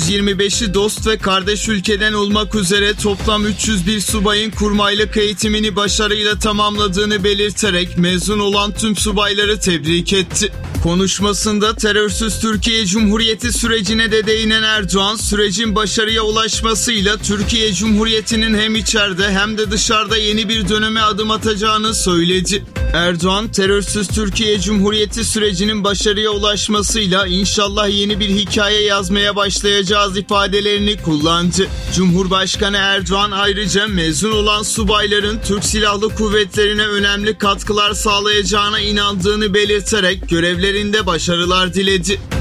225'i dost ve kardeş ülkeden olmak üzere toplam 301 subayın kurmaylık eğitimini başarıyla tamamladığını belirterek mezun olan tüm subayları tebrik etti. Konuşmasında terörsüz Türkiye Cumhuriyeti sürecine de değinen Erdoğan, sürecin başarıya ulaşmasıyla Türkiye Cumhuriyeti'nin hem içeride hem de dışarıda yeni bir döneme adım atacağını söyledi. Erdoğan, terörsüz Türkiye Cumhuriyeti sürecinin başarıya ulaşmasıyla inşallah yeni bir hikaye yazmaya başlayacağız ifadelerini kullandı. Cumhurbaşkanı Erdoğan ayrıca mezun olan subayların Türk Silahlı Kuvvetleri'ne önemli katkılar sağlayacağına inandığını belirterek görevlerinde başarılar diledi.